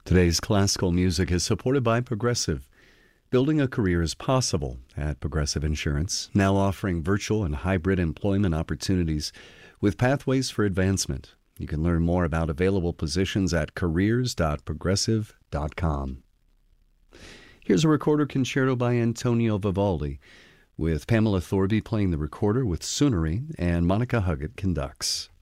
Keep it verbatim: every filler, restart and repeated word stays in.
Today's classical music is supported by Progressive. Building a career is possible at Progressive Insurance, now offering virtual and hybrid employment opportunities with pathways for advancement. You can learn more about available positions at careers dot progressive dot com. Here's a recorder concerto by Antonio Vivaldi, with Pamela Thorby playing the recorder with Sunnery and Monica Huggett conducts.